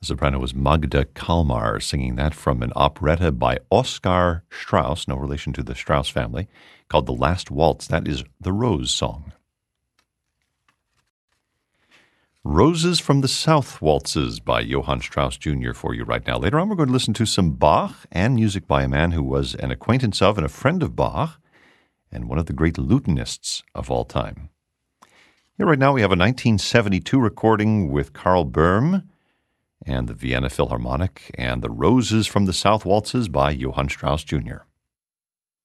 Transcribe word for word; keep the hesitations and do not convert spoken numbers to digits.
The soprano was Magda Kalmar, singing that from an operetta by Oskar Strauss, no relation to the Strauss family, called The Last Waltz. That is the Rose Song. Roses from the South Waltzes by Johann Strauss Junior for you right now. Later on, we're going to listen to some Bach and music by a man who was an acquaintance of and a friend of Bach and one of the great lutenists of all time. Here right now, we have a nineteen seventy-two recording with Karl Böhm and the Vienna Philharmonic and the Roses from the South Waltzes by Johann Strauss Junior